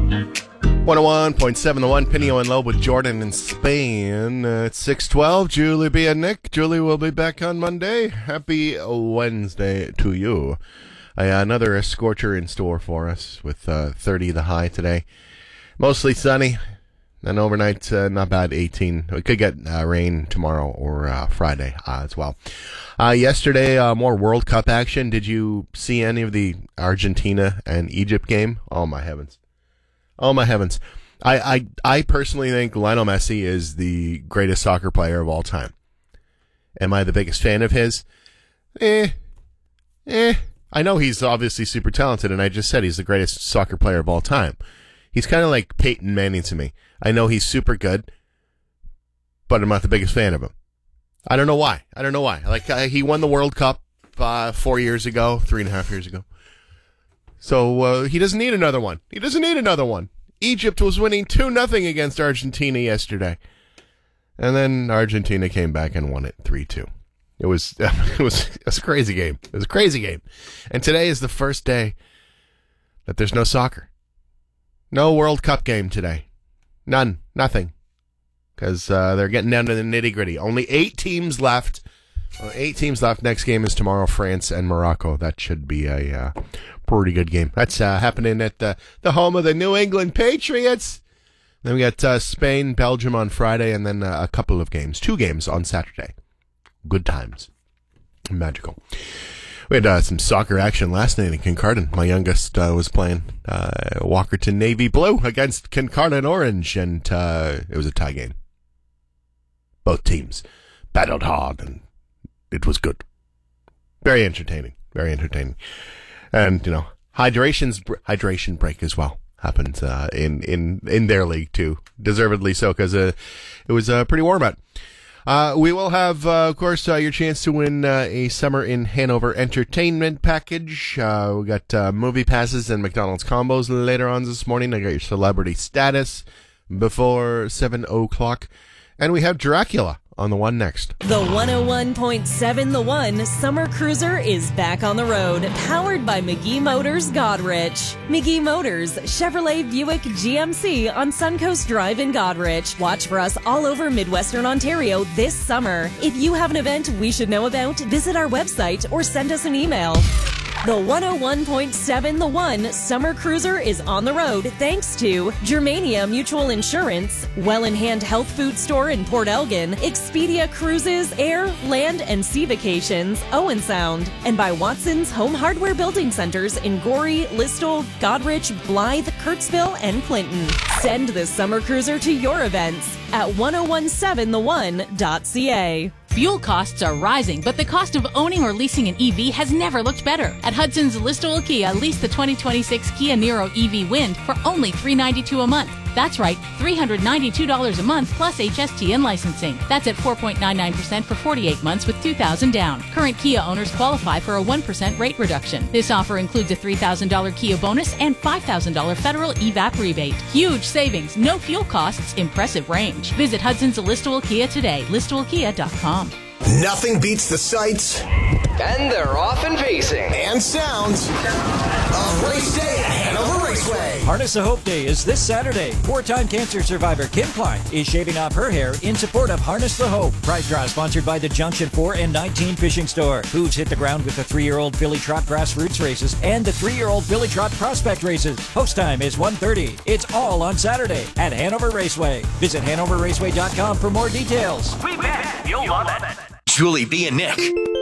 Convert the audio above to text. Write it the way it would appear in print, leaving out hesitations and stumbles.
101.7 The One, Pinio and Loeb with Jordan in Spain. It's 6:12. Julie B. and Nick. Julie will be back on Monday. Happy Wednesday to you. Another scorcher in store for us with 30 the high today. Mostly sunny. And overnight, not bad, 18. We could get rain tomorrow or Friday as well. Yesterday, more World Cup action. Did you see any of the Argentina and Egypt game? Oh, my heavens. Oh, my heavens. I personally think Lionel Messi is the greatest soccer player of all time. Am I the biggest fan of his? I know he's obviously super talented, and I just said he's the greatest soccer player of all time. He's kind of like Peyton Manning to me. I know he's super good, but I'm not the biggest fan of him. I don't know why. Like, he won the World Cup 4 years ago, 3.5 years ago. So he doesn't need another one. Egypt was winning 2-0 against Argentina yesterday. And then Argentina came back and won it 3-2. It was a crazy game. It was a crazy game. And today is the first day that there's no soccer. No World Cup game today. Nothing. Because they're getting down to the nitty-gritty. Only 8 teams left. 8 teams left. Next game is tomorrow, France and Morocco. That should be a pretty good game. That's happening at the home of the New England Patriots. Then we got Spain, Belgium on Friday, and then a couple of games. 2 games on Saturday. Good times. Magical. We had some soccer action last night in Kincardine. My youngest was playing Walkerton Navy Blue against Kincardine Orange, and it was a tie game. Both teams battled hard, and it was good. Very entertaining. And, you know, hydration break as well happened in their league, too. Deservedly so, because it was pretty warm out. We will have, of course, your chance to win a Summer in Hanover entertainment package. We got movie passes and McDonald's combos later on this morning. I got your celebrity status before 7 o'clock. And we have Dracula on the one next. The 101.7 The One Summer Cruiser is back on the road, powered by McGee Motors Godrich. McGee Motors, Chevrolet Buick GMC on Suncoast Drive in Godrich. Watch for us all over Midwestern Ontario this summer. If you have an event we should know about, visit our website or send us an email. The 101.7 The One Summer Cruiser is on the road thanks to Germania Mutual Insurance, Well in Hand Health Food Store in Port Elgin, Expedia Cruises, Air, Land, and Sea Vacations, Owen Sound, and by Watson's Home Hardware Building Centers in Gorey, Listowel, Godrich, Blythe, Kirksville, and Clinton. Send the Summer Cruiser to your events at 1017theone.ca. Fuel costs are rising, but the cost of owning or leasing an EV has never looked better. At Hudson's Listowel Kia, lease the 2026 Kia Niro EV Wind for only $392 a month. That's right, $392 a month plus HST and licensing. That's at 4.99% for 48 months with $2,000 down. Current Kia owners qualify for a 1% rate reduction. This offer includes a $3,000 Kia bonus and $5,000 federal EVAP rebate. Huge savings, no fuel costs, impressive range. Visit Hudson's Listowel Kia today, listowelkia.com. Nothing beats the sights, and they're off and pacing, and sounds of Race Day at Hanover Raceway. Harness the Hope Day is this Saturday. 4-time cancer survivor Kim Klein is shaving off her hair in support of Harness the Hope. Prize draw sponsored by the Junction 4 and 19 Fishing Store. Hooves hit the ground with the 3-year-old Billy Trot Grassroots races and the 3-year-old Billy Trot Prospect races. Host time is 1:30. It's all on Saturday at Hanover Raceway. Visit HanoverRaceway.com for more details. We bet you'll love it. Julie B. and Nick.